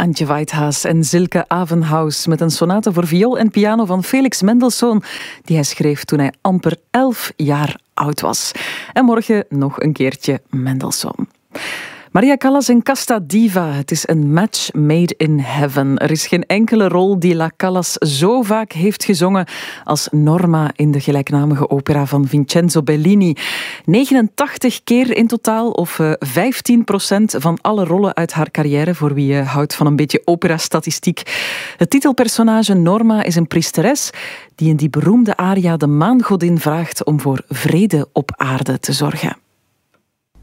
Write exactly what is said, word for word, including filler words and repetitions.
Antje Whitehaas en Silke Avenhaus met een sonate voor viool en piano van Felix Mendelssohn, die hij schreef toen hij amper elf jaar oud was. En morgen nog een keertje Mendelssohn. Maria Callas en Casta Diva. Het is een match made in heaven. Er is geen enkele rol die La Callas zo vaak heeft gezongen als Norma in de gelijknamige opera van Vincenzo Bellini. negenentachtig keer in totaal, of uh, vijftien procent van alle rollen uit haar carrière, voor wie uh, houdt van een beetje opera-statistiek. Het titelpersonage Norma is een priesteres die in die beroemde aria de maangodin vraagt om voor vrede op aarde te zorgen.